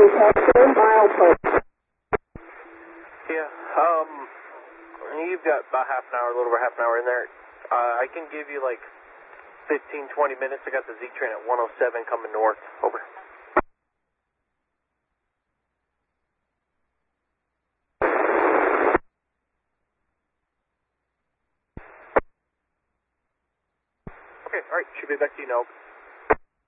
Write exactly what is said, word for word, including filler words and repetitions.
ten milepost. Yeah, um, you've got about half an hour, a little over half an hour in there. Uh, I can give you like fifteen, twenty minutes. I got the Z train at one oh seven coming north. Over. Okay, alright, should be back to you now.